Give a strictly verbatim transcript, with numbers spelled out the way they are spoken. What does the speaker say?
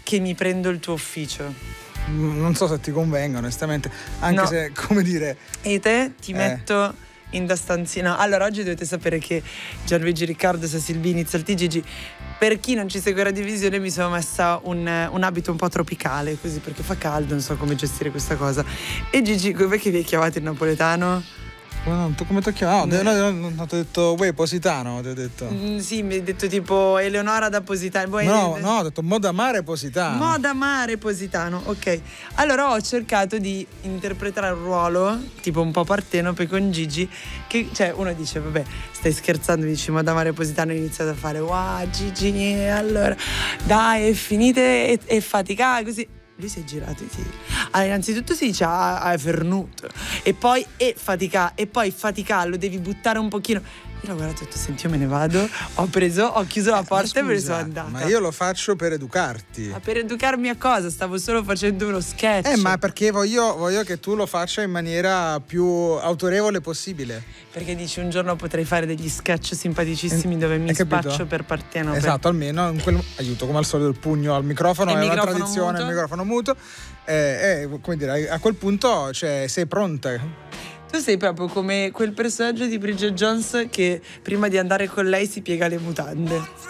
che mi prendo il tuo ufficio. Non so se ti convenga onestamente, anche No. se, come dire, E te ti Eh. metto in da stanzina. Allora, oggi dovete sapere che Gianluigi Riccardo, Sasilbini, Zalti Gigi, per chi non ci segue la divisione, mi sono messa un, un abito un po' tropicale, così, perché fa caldo, non so come gestire questa cosa. E Gigi, come che vi hai chiamato in napoletano? no, tu come ti chiami? No, no, no, no, ti ho detto uè Positano, ti ho detto. Mm, sì, mi hai detto tipo Eleonora da Positano. Poi- No, no, ho detto Moda Mare Positano. Moda Mare Positano, ok. Allora ho cercato di interpretare un ruolo tipo un po' partenope con Gigi, che cioè uno dice vabbè stai scherzando, dici Moda Mare Positano, e iniziate a fare wow Gigi, allora dai è finite e, e faticare così. Lui si è girato e si... Allora, innanzitutto si dice ah, ah, è vernuto, e poi è fatica, e poi fatica lo devi buttare un pochino. Io l'ho guardato e ho detto senti io me ne vado, ho preso, ho chiuso la porta Ma e me ne scusa, sono andata. Ma io lo faccio per educarti. Ma per educarmi a cosa? Stavo solo facendo uno sketch. Eh, ma perché voglio, voglio che tu lo faccia in maniera più autorevole possibile. Perché dici un giorno potrei fare degli sketch simpaticissimi Eh, dove mi hai capito? spaccio per partenope. Esatto, almeno in quel, aiuto, come al solito il pugno al microfono Il è una microfono tradizione, muto. il microfono muto. Eh, eh, come dire, a quel punto cioè, sei pronta. Tu sei proprio come quel personaggio di Bridget Jones che prima di andare con lei si piega le mutande.